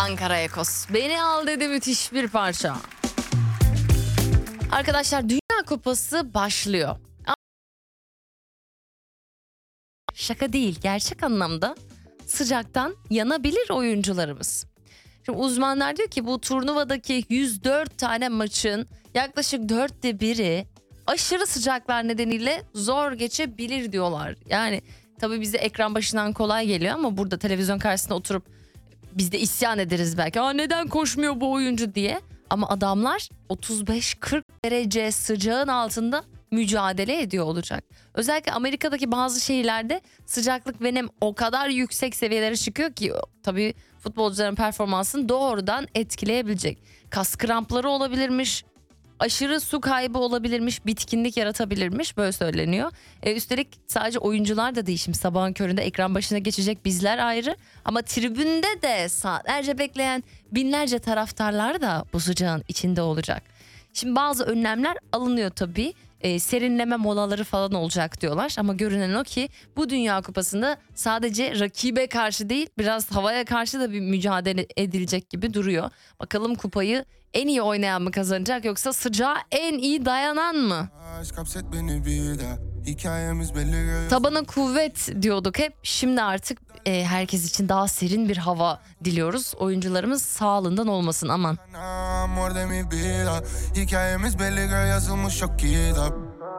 Ankara Ekos. Beni al dedi, müthiş bir parça. Arkadaşlar, Dünya Kupası başlıyor. Şaka değil, gerçek anlamda sıcaktan yanabilir oyuncularımız. Şimdi uzmanlar diyor ki bu turnuvadaki 104 tane maçın yaklaşık 1/4'ü aşırı sıcaklar nedeniyle zor geçebilir diyorlar. Yani tabii bize ekran başından kolay geliyor ama burada televizyon karşısında oturup biz de isyan ederiz belki. Neden koşmuyor bu oyuncu diye. Ama adamlar 35-40 derece sıcağın altında mücadele ediyor olacak. Özellikle Amerika'daki bazı şehirlerde sıcaklık ve nem o kadar yüksek seviyelere çıkıyor ki tabii futbolcuların performansını doğrudan etkileyebilecek. Kas krampları olabilirmiş, aşırı su kaybı olabilirmiş, bitkinlik yaratabilirmiş, böyle söyleniyor. Üstelik sadece oyuncular da değil, şimdi sabahın köründe ekran başına geçecek bizler ayrı. Ama tribünde de saatlerce bekleyen binlerce taraftarlar da bu sıcağın içinde olacak. Şimdi bazı önlemler alınıyor tabii. Serinleme molaları falan olacak diyorlar. Ama görünen o ki bu Dünya Kupası'nda sadece rakibe karşı değil, biraz havaya karşı da bir mücadele edilecek gibi duruyor. Bakalım kupayı en iyi oynayan mı kazanacak, yoksa sıcağa en iyi dayanan mı? Tabana kuvvet diyorduk hep. Şimdi artık herkes için daha serin bir hava diliyoruz. Oyuncularımız sağlığından olmasın aman. Hikayemiz belli, yazılmış çok kitap.